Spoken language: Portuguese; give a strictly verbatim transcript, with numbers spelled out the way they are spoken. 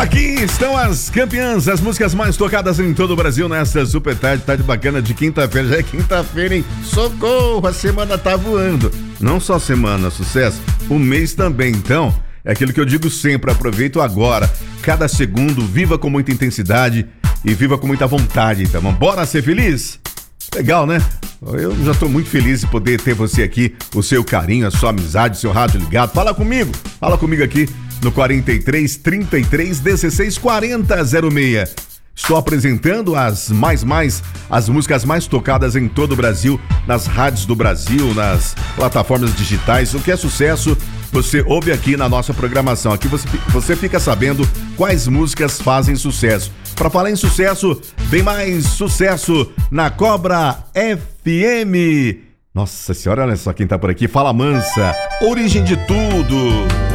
Aqui estão as campeãs, as músicas mais tocadas em todo o Brasil nesta super tarde, tarde bacana de quinta-feira. Já é quinta-feira, hein? Socorro, a semana tá voando. Não só semana, sucesso, o mês também. Então, é aquilo que eu digo sempre, aproveito agora, cada segundo, viva com muita intensidade e viva com muita vontade. Então, bora ser feliz? Legal, né? Eu já tô muito feliz de poder ter você aqui, o seu carinho, a sua amizade, o seu rádio ligado. Fala comigo, fala comigo aqui no quarenta e três, trinta e três, dezesseis, quarenta, zero seis. Estou apresentando as mais mais, as músicas mais tocadas em todo o Brasil, nas rádios do Brasil, nas plataformas digitais. O que é sucesso, você ouve aqui na nossa programação. Aqui você, você fica sabendo quais músicas fazem sucesso. Para falar em sucesso, tem mais sucesso na Cobra F M. Nossa senhora, olha só quem tá por aqui. Fala Mansa, origem de tudo.